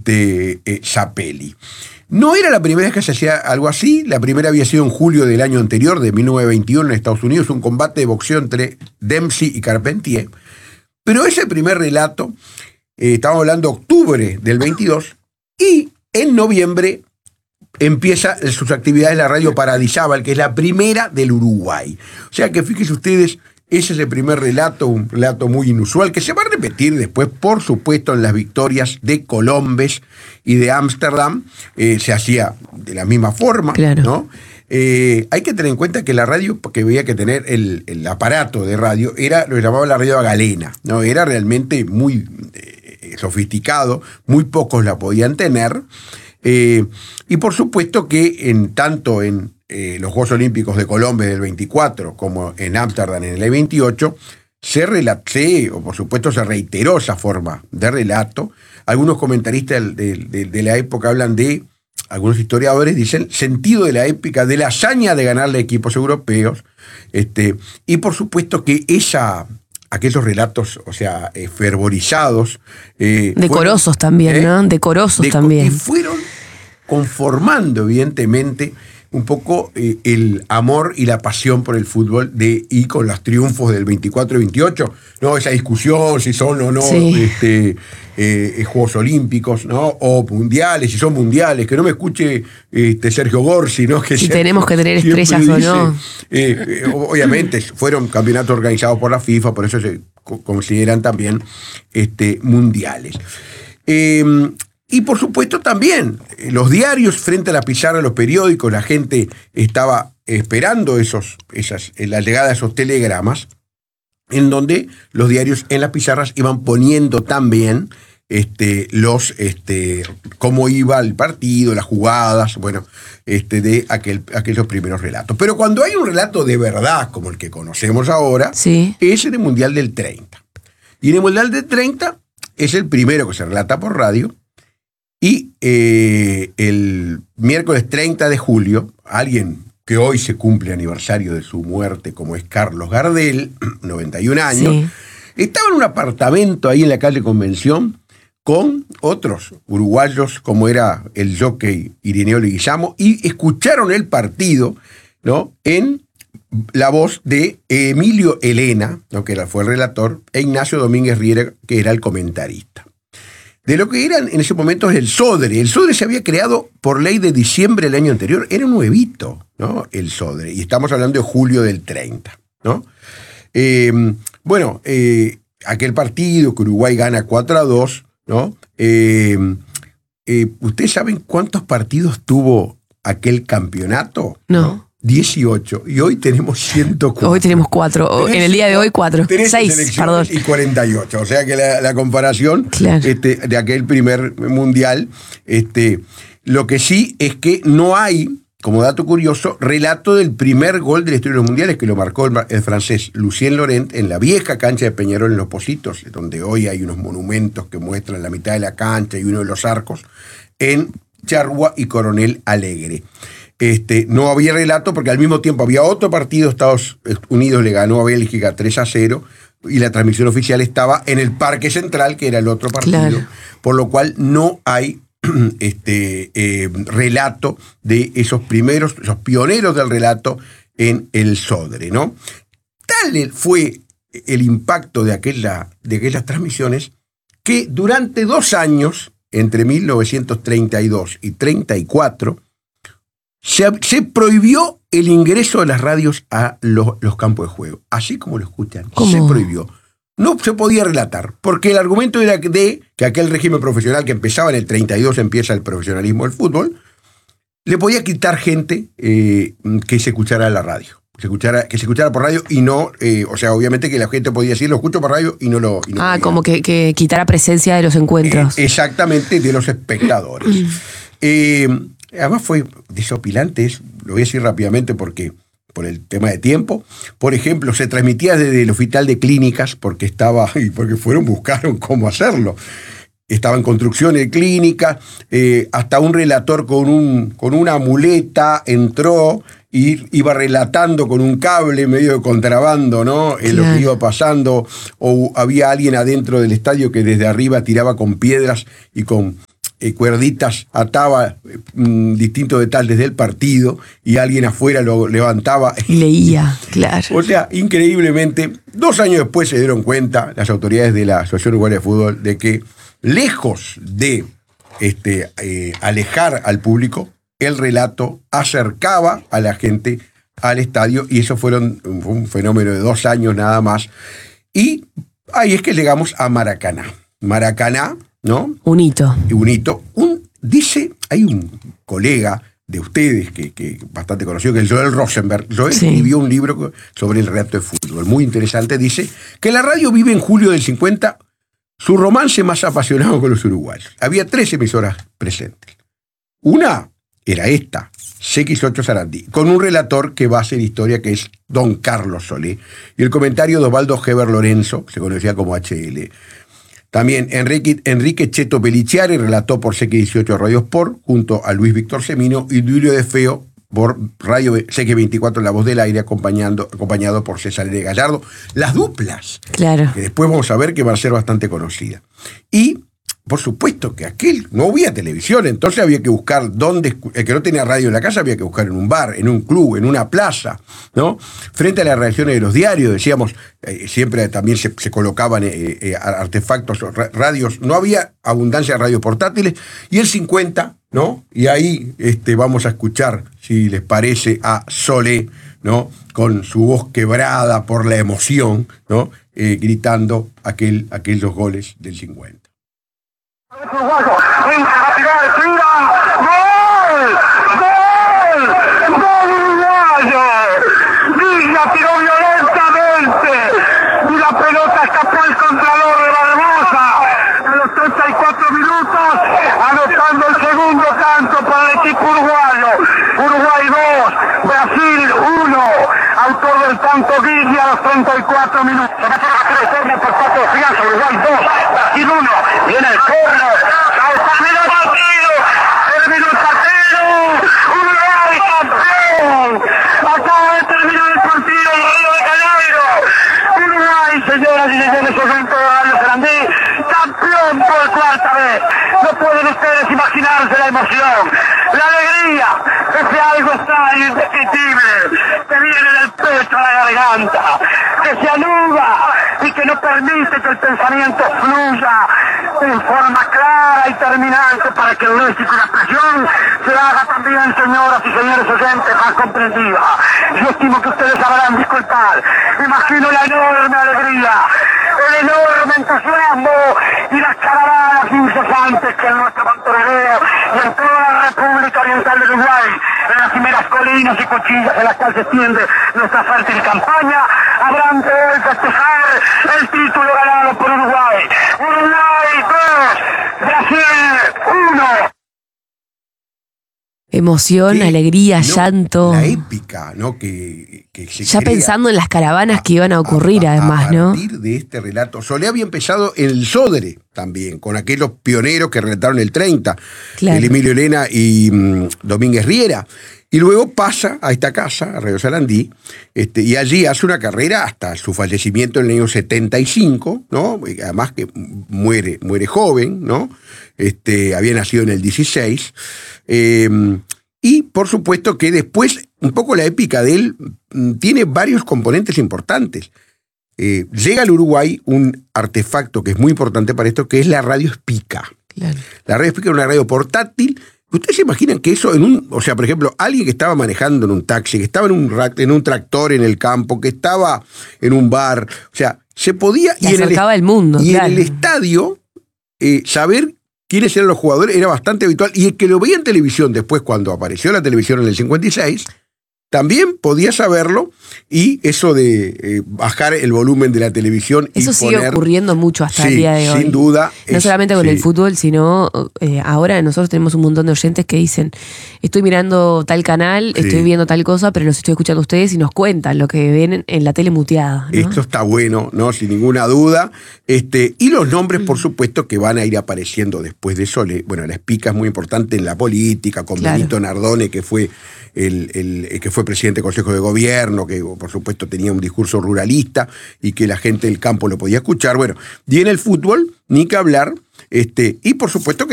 Zapelli. No era la primera vez que se hacía algo así. La primera había sido en julio del año anterior, de 1921, en Estados Unidos, un combate de boxeo entre Dempsey y Carpentier. Pero ese primer relato, estamos hablando de octubre del 22, y en noviembre empieza sus actividades en la radio Paradisábal, que es la primera del Uruguay. O sea que fíjense ustedes, ese es el primer relato, un relato muy inusual, que se va a repetir después, por supuesto, en las victorias de Colombes y de Ámsterdam. Se hacía de la misma forma, claro, ¿no? Hay que tener en cuenta que la radio, que había que tener el aparato de radio, lo llamaba la radio a galena, ¿no? Era realmente muy sofisticado, muy pocos la podían tener. Y por supuesto que tanto en los Juegos Olímpicos de Colombia del 24 como en Ámsterdam en el 28 por supuesto se reiteró esa forma de relato. Algunos comentaristas de la época hablan algunos historiadores dicen sentido de la épica, de la hazaña de ganarle a equipos europeos, y por supuesto que aquellos relatos, o sea, fervorizados. Decorosos también, ¿no? Decorosos también. Y fueron conformando, evidentemente, un poco el amor y la pasión por el fútbol y con los triunfos del 24 y 28, ¿no? Esa discusión si son o no Juegos Olímpicos, ¿no? O mundiales, si son mundiales, que no me escuche Sergio Gorsi, ¿no? Que si tenemos que tener estrellas o no. Obviamente fueron campeonatos organizados por la FIFA, por eso se consideran también mundiales. Y por supuesto también los diarios frente a la pizarra, los periódicos, la gente estaba esperando la llegada de esos telegramas, en donde los diarios en las pizarras iban poniendo también cómo iba el partido, las jugadas, bueno, de aquellos primeros relatos. Pero cuando hay un relato de verdad, como el que conocemos ahora, sí, es en el Mundial del 30. Y en el Mundial del 30 es el primero que se relata por radio. Y el miércoles 30 de julio, alguien que hoy se cumple aniversario de su muerte, como es Carlos Gardel, 91 años, sí, estaba en un apartamento ahí en la calle Convención con otros uruguayos, como era el jockey Irineo Leguizamo, y escucharon el partido, ¿no?, en la voz de Emilio Elena, ¿no?, que fue el relator, e Ignacio Domínguez Riera, que era el comentarista. De lo que eran en ese momento el Sodre. El Sodre se había creado por ley de diciembre del año anterior. Era un nuevito, ¿no?, el Sodre. Y estamos hablando de julio del 30, ¿no? Aquel partido que Uruguay gana 4-2, ¿no? ¿Ustedes saben cuántos partidos tuvo aquel campeonato? No. 18. Y hoy tenemos 104. Hoy tenemos 4. En el día de hoy 4. 6, perdón. Y 48. O sea que la comparación, claro, de aquel primer mundial, lo que sí es que no hay, como dato curioso, relato del primer gol de la historia de los mundiales, que lo marcó el francés Lucien Laurent en la vieja cancha de Peñarol en Los Pocitos, donde hoy hay unos monumentos que muestran la mitad de la cancha y uno de los arcos, en Charrúa y Coronel Alegre. No había relato porque al mismo tiempo había otro partido. Estados Unidos le ganó a Bélgica 3-0 y la transmisión oficial estaba en el Parque Central, que era el otro partido, claro, por lo cual no hay relato de esos pioneros del relato en el Sodre, ¿no? Tal fue el impacto de aquellas transmisiones que durante 2 años, entre 1932 y 34, se prohibió el ingreso de las radios a los campos de juego. Así como lo escuchan. ¿Cómo? Se prohibió. No se podía relatar, porque el argumento era que aquel régimen profesional que empezaba en el 32, empieza el profesionalismo del fútbol, le podía quitar gente que se escuchara en la radio. Que se escuchara por radio y no, obviamente que la gente podía decir, lo escucho por radio y no lo... Como que quitara presencia de los encuentros. Exactamente, de los espectadores. Además fue desopilante, lo voy a decir rápidamente por el tema de tiempo. Por ejemplo, se transmitía desde el Hospital de Clínicas porque buscaron cómo hacerlo. Estaba en construcción de clínica, hasta un relator con una muleta entró y iba relatando con un cable medio de contrabando, ¿no? Claro. Lo que iba pasando, o había alguien adentro del estadio que desde arriba tiraba con piedras y con cuerditas ataba distintos detalles del partido y alguien afuera lo levantaba. Y leía, claro. O sea, increíblemente, 2 años después se dieron cuenta las autoridades de la Asociación Uruguaya de Fútbol de que, lejos de alejar al público, el relato acercaba a la gente al estadio, y eso fue un fenómeno de 2 años nada más. Y ahí es que llegamos a Maracaná. Maracaná, ¿no? Un hito. Dice, hay un colega de ustedes que bastante conocido, que es Joel Rosenberg. Joel escribió un libro sobre el relato de fútbol, muy interesante. Dice que la radio vive en julio del 50 su romance más apasionado con los uruguayos. Había 3 emisoras presentes. Una era esta, CX8 Sarandí, con un relator que va a hacer historia, que es don Carlos Solé, y el comentario de Osvaldo Heber Lorenzo, se conocía como HL. También Enrique Cheto Peliciari relató por CX18 Radio Sport, junto a Luis Víctor Semino, y Duilio De Feo por Radio CX24 La Voz del Aire, acompañado por César L. Gallardo. Las duplas, claro, que después vamos a ver que van a ser bastante conocidas. Y por supuesto que no había televisión, entonces había que buscar el que no tenía radio en la casa había que buscar en un bar, en un club, en una plaza, ¿no? Frente a las redacciones de los diarios, decíamos, siempre también se colocaban artefactos, radios, no había abundancia de radios portátiles, y el 50, ¿no? Y ahí vamos a escuchar, si les parece, a Solé, ¿no? Con su voz quebrada por la emoción, ¿no? Gritando aquellos goles del 50. Uruguayo, entra a tirar, tira, ¡gol! ¡Gol! ¡Gol uruguayo! Villa tiró violentamente y la pelota escapó al contralor de Barbosa a los 34 minutos, anotando el segundo tanto para el equipo uruguayo. Uruguay 2, Brasil 1, autor del tanto Guille a los 34 minutos. Se mete a hacer el córner por parte de Fianza, Uruguay 2, Brasil 1, viene el córner. Terminó el partido, terminó el partido, Uruguay campeón. Acaba de terminar el partido en Río de Janeiro. Uruguay, señoras y señores, evento de Radio Sarandí, campeón por 4ª vez. No pueden ustedes imaginarse la emoción, la alegría, ese algo extraño, indescriptible, que viene del pecho a la garganta, que se anuda y que no permite que el pensamiento fluya en forma clara y terminante para que el léxico y la expresión se haga también, señoras y señores oyentes, más comprensiva. Yo estimo que ustedes sabrán disculpar. Imagino la enorme alegría, el enorme entusiasmo y las caravanas incesantes que en nuestro Montevideo y en toda la República Oriental de Uruguay, en las primeras colinas y cuchillas en las cuales se extiende nuestra fértil campaña, habrán de hoy festejar el título ganado por Uruguay. Uruguay 2, Brasil 1. Emoción, alegría, llanto. La épica, ¿no? Que se ya pensando en las caravanas que iban a ocurrir, además, ¿no? A partir de este relato. Solé había empezado en el Sodre también, con aquellos pioneros que relataron el 30, claro, el Emilio Elena y Domínguez Riera. Y luego pasa a esta casa, a Radio Sarandí, y allí hace una carrera hasta su fallecimiento en el año 75, ¿no? Además que muere joven, ¿no? Había nacido en el 16. Y por supuesto que después, un poco la épica de él tiene varios componentes importantes. Llega al Uruguay un artefacto que es muy importante para esto, que es la radio Spica. Claro. La radio Spica era una radio portátil. ¿Ustedes se imaginan que eso o sea, por ejemplo, alguien que estaba manejando en un taxi, que estaba en un tractor en el campo, que estaba en un bar, o sea, se podía... Y acercaba el mundo, y claro. en el estadio, saber quiénes eran los jugadores era bastante habitual, y el que lo veía en televisión después, cuando apareció la televisión en el 56... también podía saberlo, y eso de bajar el volumen de la televisión eso y sigue ocurriendo mucho hasta el día de hoy. Sin duda. No solamente con el fútbol, sino ahora nosotros tenemos un montón de oyentes que dicen, estoy mirando tal canal, estoy viendo tal cosa, pero los estoy escuchando a ustedes y nos cuentan lo que ven en la tele muteada, ¿no? Esto está bueno, ¿no? Sin ninguna duda. Y los nombres, por supuesto, que van a ir apareciendo después de eso. Bueno, la Spica es muy importante en la política, con claro, Benito Nardone, que fue que fue presidente del Consejo de Gobierno, que por supuesto tenía un discurso ruralista y que la gente del campo lo podía escuchar. Bueno, y en el fútbol, ni que hablar, y por supuesto que